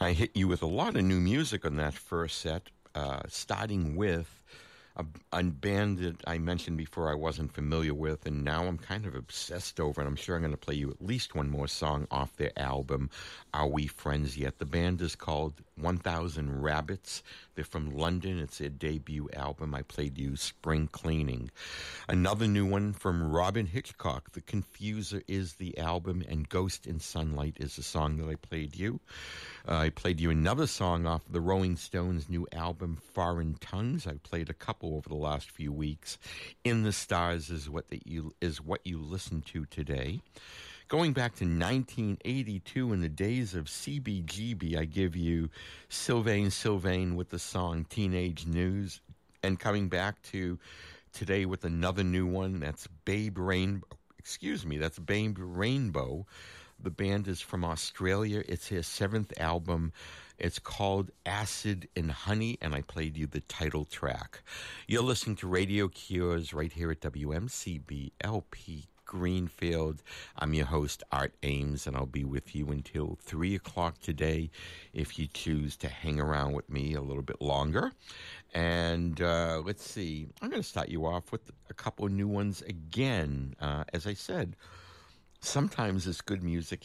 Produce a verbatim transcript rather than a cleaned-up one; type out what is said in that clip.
I hit you with a lot of new music on that first set, uh, starting with a, a band that I mentioned before I wasn't familiar with, and now I'm kind of obsessed over, and I'm sure I'm going to play you at least one more song off their album, Are We Friends Yet? The band is called one thousand Rabbits. They're from London. It's their debut album. I played you Spring Cleaning. Another new one from Robin Hitchcock, The Confuser is the album, and Ghost in Sunlight is the song that I played you. Uh, I played you another song off the Rolling Stones' new album, Foreign Tongues. I played a couple over the last few weeks. In the Stars is what that you is what you listen to today. Going back to nineteen eighty-two, in the days of C B G B, I give you Sylvain Sylvain with the song Teenage News. And coming back to today with another new one, that's Babe Rainbow. Excuse me, that's Babe Rainbow. The band is from Australia. It's his seventh album. It's called Acid and Honey, and I played you the title track. You're listening to Radio Cures right here at W M C B L P Greenfield. I'm your host, Art Ames, and I'll be with you until three o'clock today if you choose to hang around with me a little bit longer. And uh, let's see, I'm going to start you off with a couple of new ones again. Uh, as I said, sometimes this good music